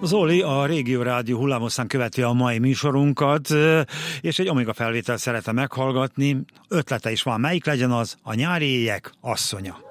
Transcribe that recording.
Zoli a Régió Rádió hullámoszán követi a mai műsorunkat, és egy Omega felvételt szeretne meghallgatni. Ötlete is van, melyik legyen az? A nyári éjek asszonya.